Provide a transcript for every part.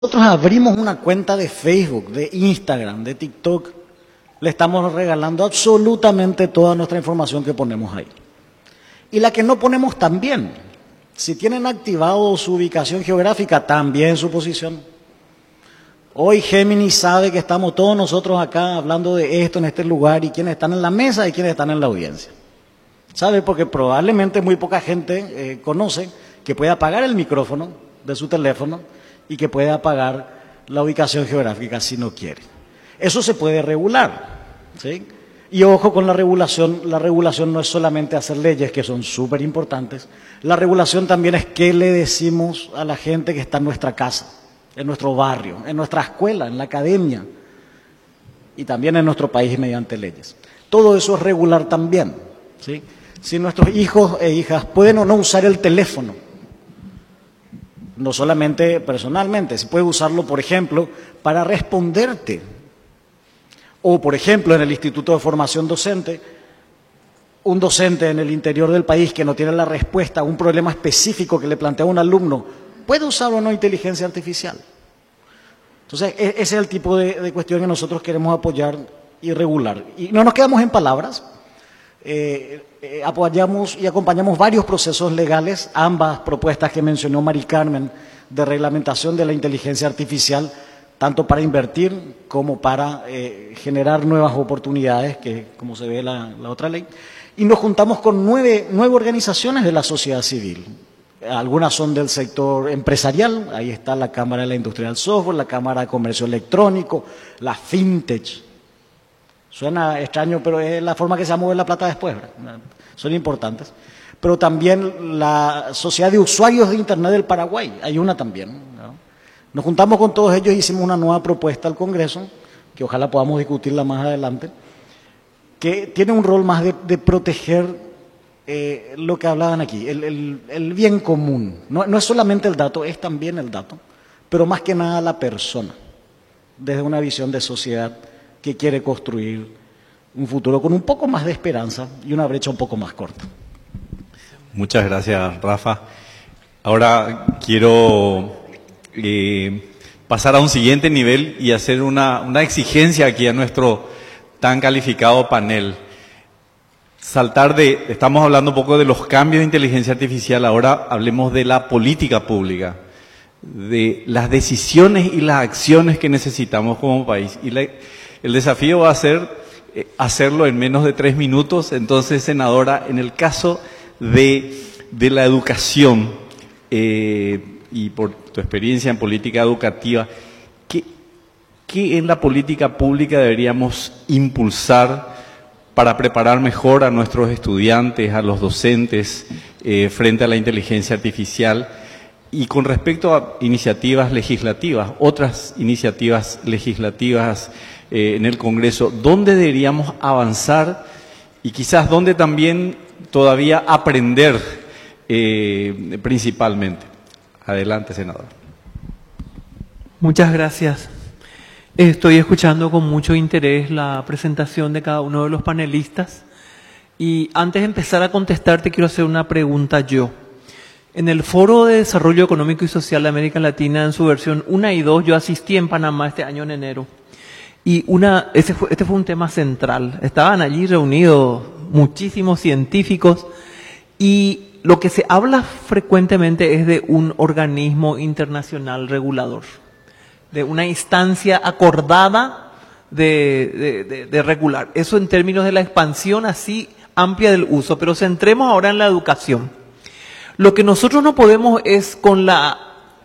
nosotros abrimos una cuenta de Facebook, de Instagram, de TikTok, le estamos regalando absolutamente toda nuestra información que ponemos ahí. Y la que no ponemos también. Si tienen activado su ubicación geográfica, también su posición. Hoy Géminis sabe que estamos todos nosotros acá hablando de esto en este lugar y quiénes están en la mesa y quiénes están en la audiencia. ¿Sabe? Porque probablemente muy poca gente conoce que puede apagar el micrófono de su teléfono y que puede apagar la ubicación geográfica si no quiere. Eso se puede regular, ¿sí? Y ojo con la regulación no es solamente hacer leyes que son súper importantes, la regulación también es qué le decimos a la gente que está en nuestra casa, en nuestro barrio, en nuestra escuela, en la academia y también en nuestro país mediante leyes. Todo eso es regular también, ¿sí? Si nuestros hijos e hijas pueden o no usar el teléfono, no solamente personalmente, se puede usarlo, por ejemplo, para responderte. O, por ejemplo, en el Instituto de Formación Docente, un docente en el interior del país que no tiene la respuesta a un problema específico que le plantea un alumno, ¿puede usar o no inteligencia artificial? Entonces, ese es el tipo de cuestión que nosotros queremos apoyar y regular. Y no nos quedamos en palabras, apoyamos y acompañamos varios procesos legales, ambas propuestas que mencionó Mari Carmen de reglamentación de la inteligencia artificial, tanto para invertir como para generar nuevas oportunidades, que como se ve la otra ley. Y nos juntamos con nueve organizaciones de la sociedad civil. Algunas son del sector empresarial, ahí está la Cámara de la Industria del Software, la Cámara de Comercio Electrónico, la FinTech. Suena extraño, pero es la forma que se va a mover la plata después, ¿verdad? Son importantes. Pero también la Sociedad de Usuarios de Internet del Paraguay, hay una también, ¿no? Nos juntamos con todos ellos y hicimos una nueva propuesta al Congreso, que ojalá podamos discutirla más adelante, que tiene un rol más de proteger lo que hablaban aquí, el bien común. No es solamente el dato, es también el dato, pero más que nada la persona, desde una visión de sociedad que quiere construir un futuro con un poco más de esperanza y una brecha un poco más corta. Muchas gracias, Rafa. Ahora quiero pasar a un siguiente nivel y hacer una exigencia aquí a nuestro tan calificado panel. Estamos hablando un poco de los cambios de inteligencia artificial, ahora hablemos de la política pública, de las decisiones y las acciones que necesitamos como país. Y el desafío va a ser hacerlo en menos de 3 minutos. Entonces, senadora, en el caso de la educación, y por tu experiencia en política educativa, ¿qué en la política pública deberíamos impulsar para preparar mejor a nuestros estudiantes, a los docentes, frente a la inteligencia artificial? Y con respecto a iniciativas legislativas, otras iniciativas legislativas en el Congreso, ¿dónde deberíamos avanzar y quizás dónde también todavía aprender principalmente? Adelante, senador. Muchas gracias. Estoy escuchando con mucho interés la presentación de cada uno de los panelistas y antes de empezar a contestarte quiero hacer una pregunta yo. En el Foro de Desarrollo Económico y Social de América Latina, en su versión 1 y 2, yo asistí en Panamá este año en enero. Y este fue un tema central. Estaban allí reunidos muchísimos científicos y lo que se habla frecuentemente es de un organismo internacional regulador, de una instancia acordada de regular. Eso en términos de la expansión así amplia del uso, pero centremos ahora en la educación. Lo que nosotros no podemos es con la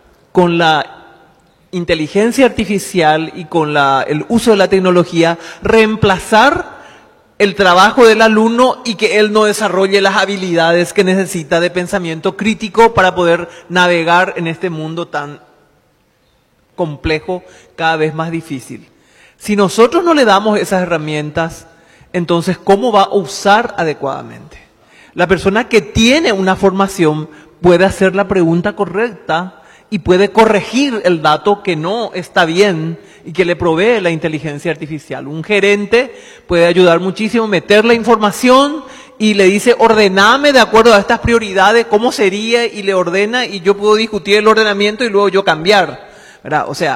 inteligencia artificial y con el uso de la tecnología reemplazar el trabajo del alumno y que él no desarrolle las habilidades que necesita de pensamiento crítico para poder navegar en este mundo tan complejo, cada vez más difícil. Si nosotros no le damos esas herramientas, entonces, ¿cómo va a usar adecuadamente? La persona que tiene una formación puede hacer la pregunta correcta y puede corregir el dato que no está bien y que le provee la inteligencia artificial. Un gerente puede ayudar muchísimo, meter la información y le dice, ordename de acuerdo a estas prioridades, cómo sería, y le ordena y yo puedo discutir el ordenamiento y luego yo cambiar. ¿verdad? O sea,